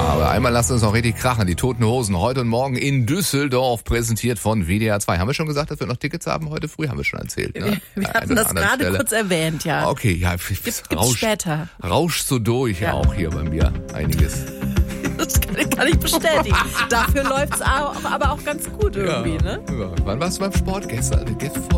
Aber einmal lassen wir uns noch richtig krachen. Die Toten Hosen heute und morgen in Düsseldorf, präsentiert von WDR 2. Haben wir schon gesagt, dass wir noch Tickets haben heute früh? Haben wir schon erzählt, ne? Wir hatten das gerade kurz erwähnt, ja. Okay, ja. Gibt's später. Rauscht so durch auch hier bei mir einiges. Das kann ich bestätigen. Dafür läuft's aber auch ganz gut irgendwie, ne? Ja. Wann warst du beim Sport? Gestern?